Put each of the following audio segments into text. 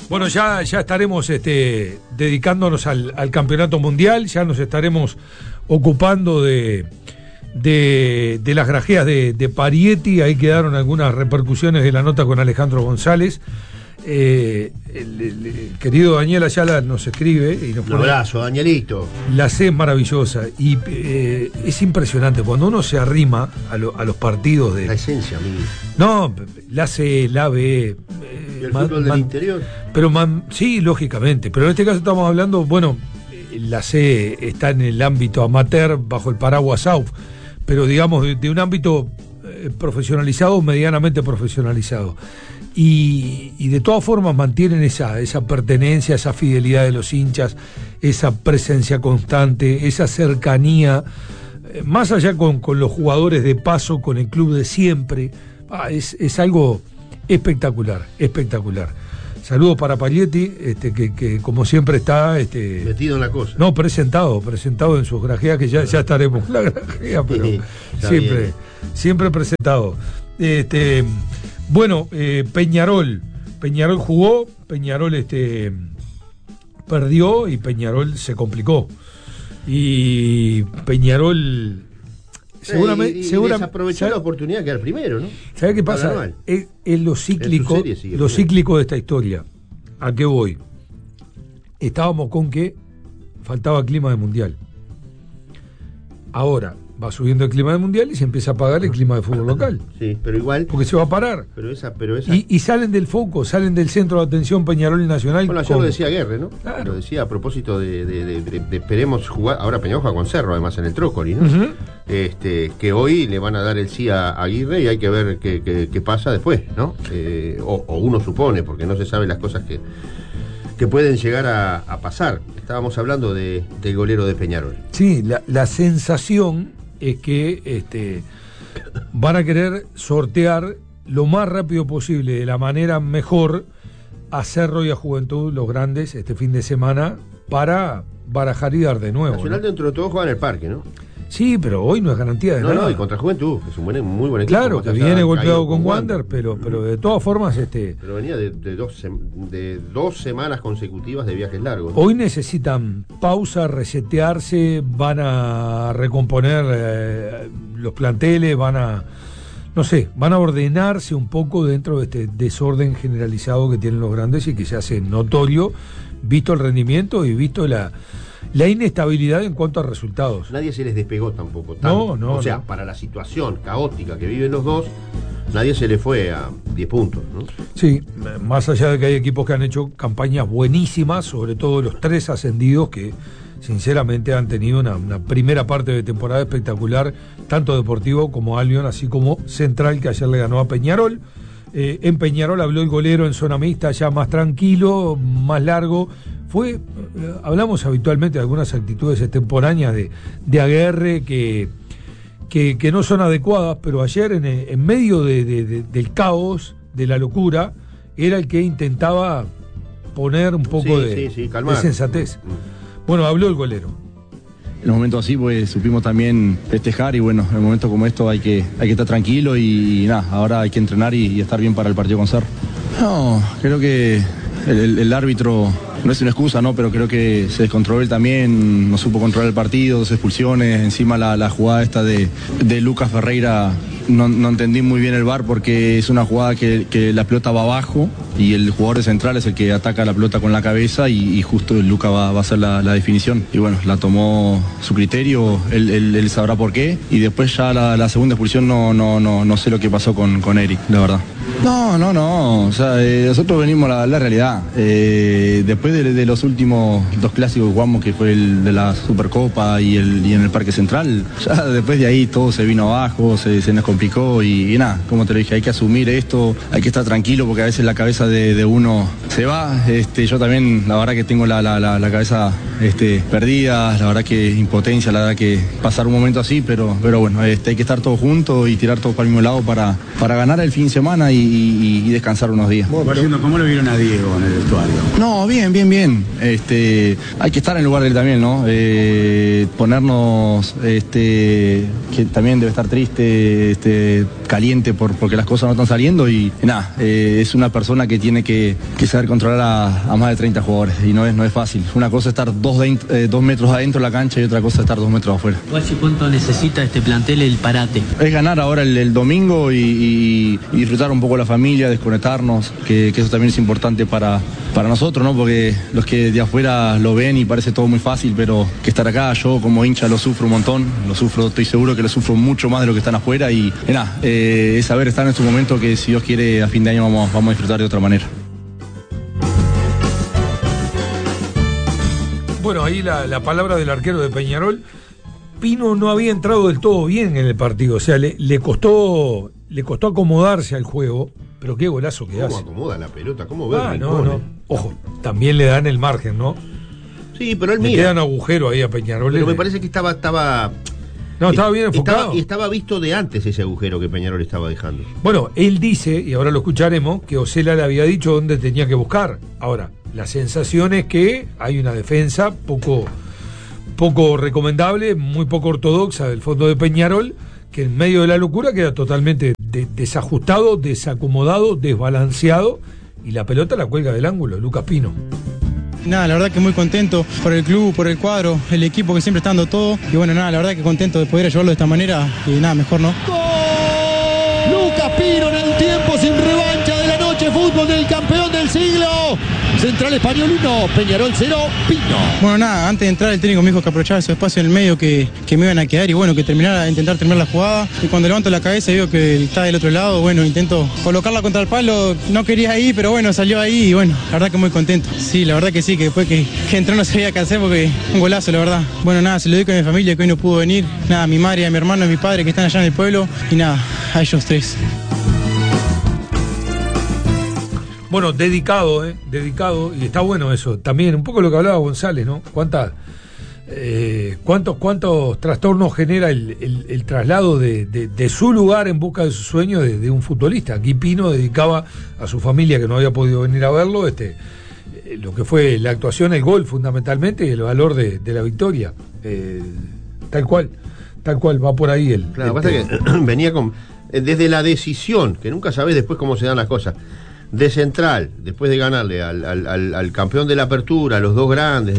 Bueno, ya estaremos dedicándonos al campeonato mundial, ya nos estaremos ocupando de las grajeas de Parietti. Ahí quedaron algunas repercusiones de la nota con Alejandro González. El querido Daniel Ayala nos escribe y nos pone, un abrazo, Danielito. La C es maravillosa y es impresionante cuando uno se arrima a los partidos de la esencia, amigo. No, la C, la B, ¿y el fútbol del interior? Pero sí, lógicamente, pero en este caso estamos hablando, bueno, la C está en el ámbito amateur bajo el paraguas AUF, pero digamos de un ámbito profesionalizado, medianamente profesionalizado. Y de todas formas mantienen esa pertenencia, esa fidelidad de los hinchas, esa presencia constante, esa cercanía, más allá con los jugadores de paso, con el club de siempre. Es algo espectacular. Saludos para Parietti, que como siempre está metido en la cosa. No, presentado en sus grajeas, que ya estaremos en la grajea, pero siempre presentado. Bueno, Peñarol jugó, Peñarol perdió y Peñarol se complicó. Y Peñarol seguramente desaprovechó la oportunidad de quedar primero, ¿no? ¿Sabes qué pasa? Es lo cíclico de esta historia. ¿A qué voy? Estábamos con que faltaba clima de mundial. Ahora va subiendo el clima del mundial y se empieza a apagar el clima de fútbol local. Sí, pero igual. Porque se va a parar. Pero esa... Y salen del foco, salen del centro de atención Peñarol y Nacional. Bueno, ayer lo decía Guerre, ¿no? Claro. Lo decía a propósito de esperemos jugar. Ahora Peñarol juega con Cerro, además en el Trócoli, ¿no? Uh-huh. Que hoy le van a dar el sí a Aguirre y hay que ver qué pasa después, ¿no? O uno supone, porque no se sabe las cosas que pueden llegar a pasar. Estábamos hablando del golero de Peñarol. Sí, la sensación es que van a querer sortear lo más rápido posible, de la manera mejor, a Cerro y a Juventud, los grandes, este fin de semana, para barajar y dar de nuevo. Nacional, ¿no? Dentro de todo juega en el parque, ¿no? Sí, pero hoy no es garantía de nada. No, y contra Juventud, que es un muy buen equipo. Claro, que viene golpeado con Wander, pero de todas formas... Pero venía de 2 semanas consecutivas de viajes largos, ¿no? Hoy necesitan pausa, resetearse, van a recomponer los planteles, van a ordenarse un poco dentro de este desorden generalizado que tienen los grandes y que se hace notorio, visto el rendimiento y visto la inestabilidad en cuanto a resultados. Nadie se les despegó tampoco. No. O sea, para la situación caótica que viven los dos, nadie se le fue a 10 puntos, ¿no? Sí, más allá de que hay equipos que han hecho campañas buenísimas, sobre todo los 3 ascendidos que sinceramente han tenido una primera parte de temporada espectacular, tanto Deportivo como Albion, así como Central, que ayer le ganó a Peñarol. En Peñarol habló el golero en zona mixta, ya más tranquilo, más largo. Hablamos habitualmente de algunas actitudes extemporáneas de Aguerre que no son adecuadas, pero ayer en medio del caos, de la locura, era el que intentaba poner un poco de sensatez. Bueno, habló el golero. En los momentos así, pues supimos también festejar y bueno, en momentos como estos hay que estar tranquilo y nada, ahora hay que entrenar y estar bien para el partido con Cerro. No, creo que el árbitro no es una excusa, ¿no? Pero creo que se descontroló él también, no supo controlar el partido, 2 expulsiones, encima la jugada esta de Lucas Ferreira, no entendí muy bien el VAR porque es una jugada que la pelota va abajo y el jugador de Central es el que ataca la pelota con la cabeza y justo el Lucas va a hacer la definición. Y bueno, la tomó su criterio, él sabrá por qué. Y después ya la segunda expulsión no sé lo que pasó con Eric, la verdad. No, o sea, nosotros venimos a la realidad. Después de los últimos 2 clásicos que jugamos, que fue el de la Supercopa y en el Parque Central, ya después de ahí todo se vino abajo, se nos complicó y nada, como te lo dije, hay que asumir esto, hay que estar tranquilo porque a veces la cabeza de uno se va. Yo también, la verdad que tengo la cabeza perdidas, la verdad que impotencia, la verdad que pasar un momento así, pero bueno, hay que estar todos juntos y tirar todos para el mismo lado para ganar el fin de semana y descansar unos días. Bueno, ¿cómo lo vieron a Diego en el vestuario? No, bien. Hay que estar en el lugar de él también, ¿no? Ponernos, que también debe estar triste, caliente porque las cosas no están saliendo y nada, es una persona que tiene que saber controlar a más de 30 jugadores y no es fácil. Una cosa es estar 2 metros adentro de la cancha y otra cosa es estar 2 metros afuera. ¿Cuánto necesita este plantel el parate? Es ganar ahora el domingo y disfrutar un poco la familia, desconectarnos, que eso también es importante para nosotros, ¿no? Porque los que de afuera lo ven y parece todo muy fácil, pero que estar acá, yo como hincha lo sufro un montón, estoy seguro que lo sufro mucho más de lo que están afuera y nada, es saber estar en este momento que si Dios quiere a fin de año vamos a disfrutar de otra manera. Bueno, ahí la palabra del arquero de Peñarol. Pino no había entrado del todo bien en el partido, o sea, le costó acomodarse al juego, pero qué golazo que hace. ¿Cómo acomoda la pelota? ¿Cómo ve? No. Ojo, también le dan el margen, ¿no? Sí, pero él le quedan agujero ahí a Peñarol. Pero me parece que estaba bien enfocado. Estaba visto de antes ese agujero que Peñarol estaba dejando. Bueno, él dice, y ahora lo escucharemos, que Osela le había dicho dónde tenía que buscar. Ahora, la sensación es que hay una defensa poco recomendable, muy poco ortodoxa del fondo de Peñarol, que en medio de la locura queda totalmente desajustado, desacomodado, desbalanceado, y la pelota la cuelga del ángulo, Lucas Pino. Nada, la verdad que muy contento por el club, por el cuadro, el equipo que siempre está dando todo. Y bueno, nada, la verdad que contento de poder ayudarlo de esta manera y nada, mejor no. ¡Gol! Lucas Pino en el tiempo sin revancha de la noche, fútbol del campeón del siglo. Central Español 1, Peñarol 0, Pino. Bueno, nada, antes de entrar el técnico me dijo que aprovechara ese espacio en el medio que me iban a quedar y bueno, que intentar terminar la jugada. Y cuando levanto la cabeza y veo que está del otro lado, bueno, intento colocarla contra el palo. No quería ir, pero bueno, salió ahí y bueno, la verdad que muy contento. Sí, la verdad que sí, que después que entró no sabía qué hacer porque un golazo, la verdad. Bueno, nada, se lo dedico a mi familia que hoy no pudo venir. Nada, a mi madre, a mi hermano, a mi padre que están allá en el pueblo y nada, a ellos tres. Bueno, dedicado, y está bueno eso. También, un poco lo que hablaba González, ¿no? ¿Cuántos trastornos genera el traslado de su lugar en busca de su sueño de un futbolista? Aquí Pino dedicaba a su familia que no había podido venir a verlo, lo que fue la actuación, el gol fundamentalmente y el valor de la victoria. Tal cual, va por ahí el. Claro, pasa que venía desde la decisión, que nunca sabés después cómo se dan las cosas. De Central, después de ganarle al campeón de la apertura, a los dos grandes,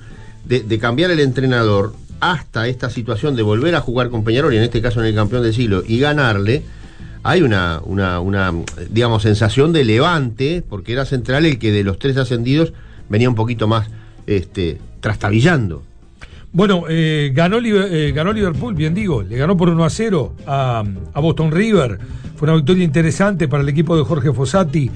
de cambiar el entrenador, hasta esta situación de volver a jugar con Peñarol, y en este caso en el campeón del siglo, y ganarle, hay una digamos, sensación de levante, porque era Central el que de los tres ascendidos venía un poquito más trastabillando. Bueno, ganó Liverpool, bien digo, le ganó por 1-0 a Boston River. Fue una victoria interesante para el equipo de Jorge Fossati,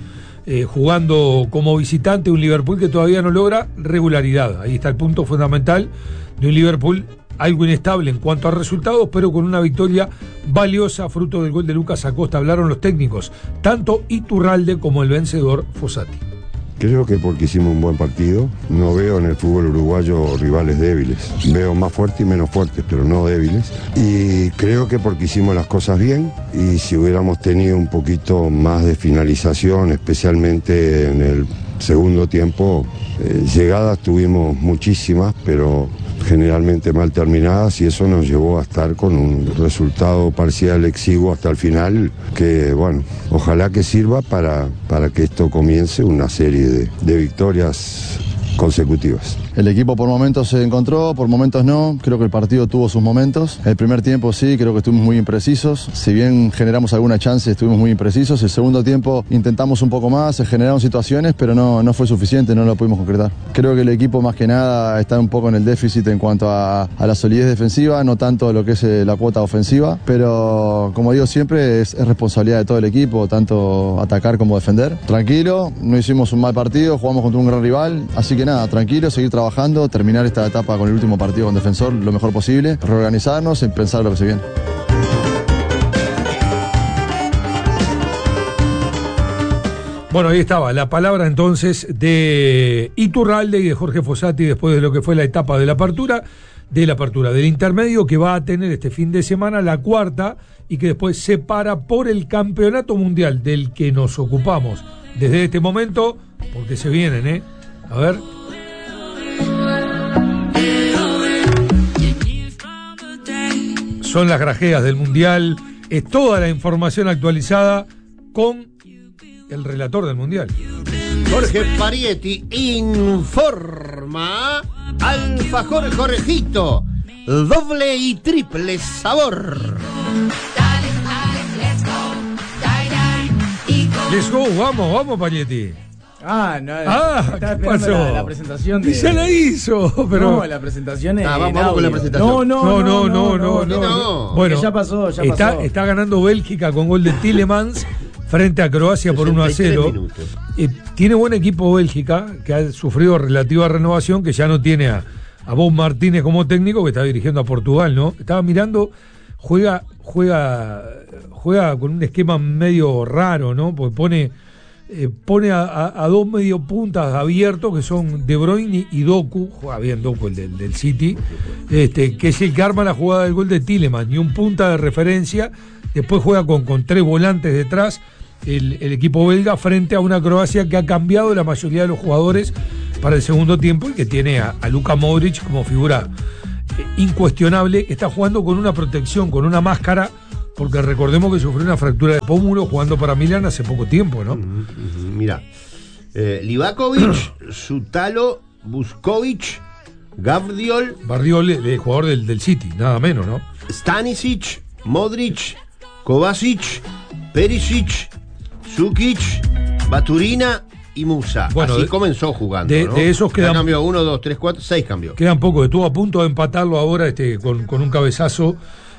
jugando como visitante un Liverpool que todavía no logra regularidad. Ahí está el punto fundamental de un Liverpool algo inestable en cuanto a resultados, pero con una victoria valiosa, fruto del gol de Lucas Acosta. Hablaron los técnicos, tanto Iturralde como el vencedor Fossati. Creo que porque hicimos un buen partido. No veo en el fútbol uruguayo rivales débiles. Veo más fuertes y menos fuertes, pero no débiles. Y creo que porque hicimos las cosas bien, y si hubiéramos tenido un poquito más de finalización, especialmente en el segundo tiempo, llegadas tuvimos muchísimas, pero generalmente mal terminadas, y eso nos llevó a estar con un resultado parcial exiguo hasta el final, que bueno, ojalá que sirva para que esto comience una serie de victorias consecutivas. El equipo por momentos se encontró, por momentos no. Creo que el partido tuvo sus momentos. El primer tiempo sí, creo que estuvimos muy imprecisos. Si bien generamos alguna chance, estuvimos muy imprecisos. El segundo tiempo intentamos un poco más, se generaron situaciones, pero no fue suficiente, no lo pudimos concretar. Creo que el equipo más que nada está un poco en el déficit en cuanto a la solidez defensiva, no tanto lo que es la cuota ofensiva, pero como digo siempre, es responsabilidad de todo el equipo, tanto atacar como defender. Tranquilo, no hicimos un mal partido, jugamos contra un gran rival, así que nada, tranquilo, seguir trabajando, terminar esta etapa con el último partido con Defensor lo mejor posible, reorganizarnos y pensar lo que se viene. Bueno, ahí estaba la palabra entonces de Iturralde y de Jorge Fossati después de lo que fue la etapa de la apertura, del intermedio, que va a tener este fin de semana la cuarta y que después se para por el campeonato mundial del que nos ocupamos desde este momento, porque se vienen, a ver. Son las grajeas del mundial, es toda la información actualizada con el relator del mundial. Jorge Parietti informa. Alfajor Jorgito, doble y triple sabor. Let's go, vamos, Parietti. ¿Qué pasó? La presentación de... Y se la hizo, pero... No, la presentación es... vamos con la presentación. No. Bueno, ya pasó. Está ganando Bélgica con gol de Tielemans frente a Croacia por 1-0. Tiene buen equipo Bélgica, que ha sufrido relativa renovación, que ya no tiene a Bob Martínez como técnico, que está dirigiendo a Portugal, ¿no? Estaba mirando, juega con un esquema medio raro, ¿no? Porque pone a dos mediopuntas abiertos, que son De Bruyne y Doku, juega bien Doku, el del City, que es el que arma la jugada del gol de Tielemans, y un punta de referencia. Después juega con tres volantes detrás, el equipo belga, frente a una Croacia que ha cambiado la mayoría de los jugadores para el segundo tiempo y que tiene a Luka Modric como figura incuestionable, que está jugando con una protección, con una máscara, porque recordemos que sufrió una fractura de pómulo jugando para Milán hace poco tiempo, ¿no? Mirá, Livakovic, Sutalo, Buskovic, Bardiol, el jugador del City, nada menos, ¿no? Stanisic, Modric, Kovacic, Perisic, Sukic, Baturina y Musa. Bueno, así comenzó jugando, ¿no? De esos quedan... Cambió 1, 2, 3, 4, 6 cambios. Quedan poco, estuvo a punto de empatarlo ahora con un cabezazo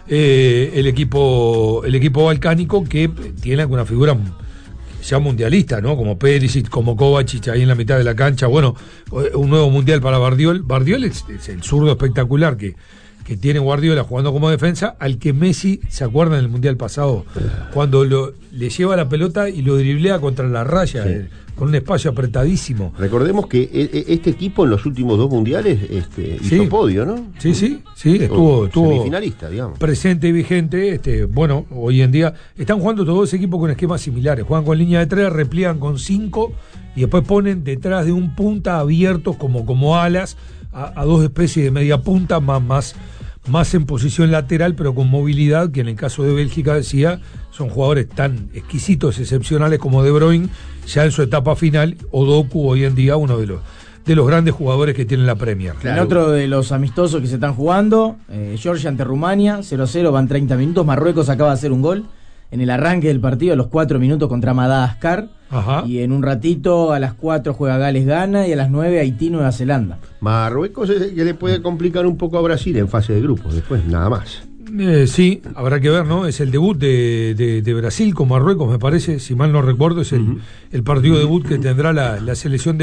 el equipo balcánico, que tiene alguna figura ya mundialista, ¿no? Como Perisic, como Kovacic ahí en la mitad de la cancha. Bueno, un nuevo mundial para Bardiol. Bardiol es el zurdo espectacular que tiene Guardiola jugando como defensa, al que Messi, ¿se acuerdan del mundial pasado? Cuando le lleva la pelota y lo driblea contra la raya, con un espacio apretadísimo. Recordemos que este equipo en los últimos 2 mundiales hizo podio, ¿no? Sí, estuvo semifinalista, digamos. Presente y vigente. Bueno, hoy en día están jugando todos los equipos con esquemas similares. Juegan con línea de 3, repliegan con 5 y después ponen detrás de un punta abiertos como alas a dos especies de media punta más en posición lateral, pero con movilidad, que en el caso de Bélgica, decía, son jugadores tan exquisitos, excepcionales como De Bruyne, ya en su etapa final, o Doku hoy en día, uno de los grandes jugadores que tiene la Premier. Claro. En otro de los amistosos que se están jugando, Georgia ante Rumania, 0-0, van 30 minutos, Marruecos acaba de hacer un gol en el arranque del partido, a los 4 minutos contra Madagascar. Ajá. Y en un ratito, a las 4 juega Gales-Ghana y a las 9 Haití-Nueva Zelanda. Marruecos es el que le puede complicar un poco a Brasil en fase de grupos, después nada más. Sí, habrá que ver, ¿no? Es el debut de Brasil con Marruecos, me parece, si mal no recuerdo, es el partido debut que tendrá la selección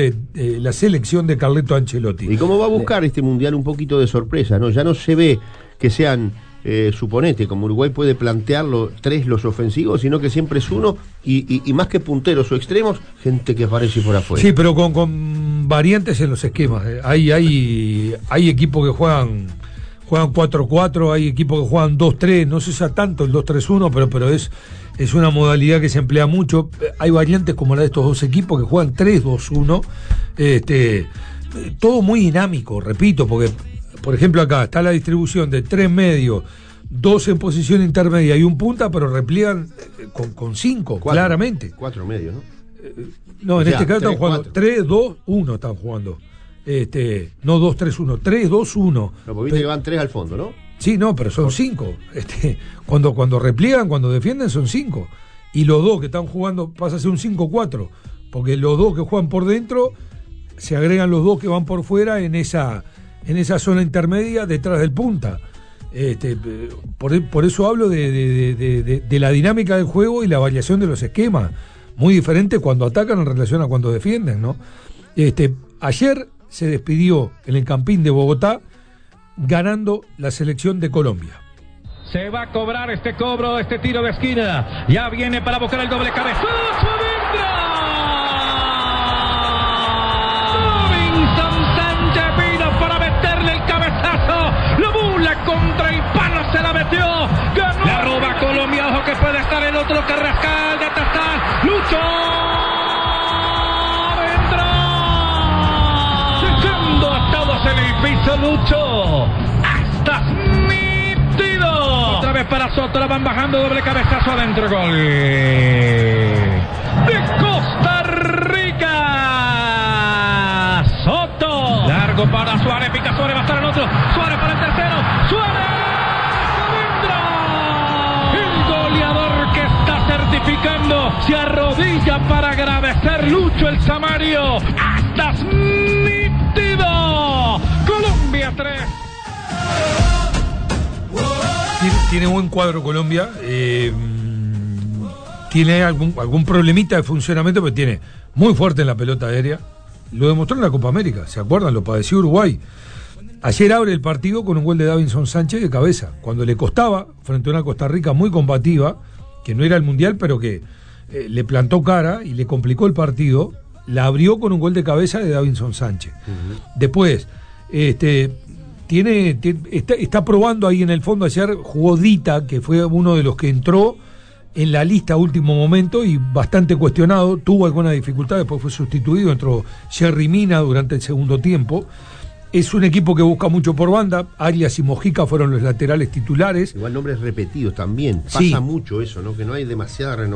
de Carleto Ancelotti. ¿Y cómo va a buscar este mundial un poquito de sorpresa, ¿no? Ya no se ve que sean... suponete, como Uruguay puede plantearlo 3 los ofensivos, sino que siempre es uno y más que punteros o extremos, gente que aparece por afuera. Sí, pero con variantes en los esquemas. Hay equipos que juegan 4-4, hay equipos que juegan 2-3, no se usa tanto el 2-3-1, pero es una modalidad que se emplea mucho. Hay variantes como la de estos dos equipos que juegan 3-2-1, todo muy dinámico, repito, porque por ejemplo acá está la distribución de 3 medios, 2 en posición intermedia y un punta, pero repliegan con 5, claramente. 4 medios, ¿no? No, en este caso están jugando 3-2-1, están jugando. No 2-3-1, 3-2-1. No, porque viste que van 3 al fondo, ¿no? Sí, no, pero son 5. Cuando repliegan, cuando defienden, son 5. Y los 2 que están jugando pasa a ser un 5-4, porque los 2 que juegan por dentro se agregan los 2 que van por fuera en esa zona intermedia detrás del punta. Por eso hablo de la dinámica del juego y la variación de los esquemas, muy diferente cuando atacan en relación a cuando defienden, ¿no? Ayer se despidió en el Campín de Bogotá ganando la selección de Colombia. Se va a cobrar este tiro de esquina, ya viene para buscar el doble cabezazo, ¡adentro! el otro Carrascal, ya está, Lucho. Dejando atados en el piso Lucho. Estás nítido. Otra vez para Soto, la van bajando, doble cabezazo adentro, gol de Costa Rica. Soto. Largo para Suárez, pica Suárez, va a estar el otro. Suárez para el tercero. Suárez. Adentro. El goleador que está certificando se arrodilla para agradecer Lucho el Samario. Estás nítido. Colombia 3. Tiene buen cuadro Colombia. Tiene algún problemita de funcionamiento, pero tiene muy fuerte en la pelota aérea. Lo demostró en la Copa América, ¿se acuerdan? Lo padeció Uruguay. Ayer abre el partido con un gol de Davinson Sánchez de cabeza, cuando le costaba, frente a una Costa Rica muy combativa, que no era el Mundial, pero que le plantó cara y le complicó el partido, la abrió con un gol de cabeza de Davinson Sánchez. Después, está probando ahí en el fondo. Ayer jugó Dita, que fue uno de los que entró en la lista a último momento y bastante cuestionado, tuvo alguna dificultad, después fue sustituido, entró Jerry Mina durante el segundo tiempo. Es un equipo que busca mucho por banda. Arias y Mojica fueron los laterales titulares. Igual nombres repetidos también. Pasa mucho eso, ¿no? Que no hay demasiada renovación.